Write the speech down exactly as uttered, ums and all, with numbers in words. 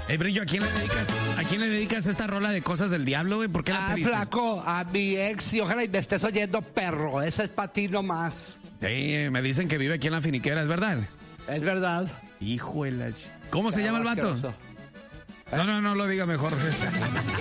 Hey, Brillo, ¿a quién le dedicas, ¿a quién le dedicas esta rola de cosas del diablo, güey? ¿Por qué la Ah, pediste? flaco, a mi ex, y ojalá y me estés oyendo, perro. Esa es para ti nomás. Sí, me dicen que vive aquí en la finiquera, ¿es verdad? Es verdad. Hijo de la ch- ¿Cómo se Qué llama el vato? asqueroso. No, no, no lo diga mejor.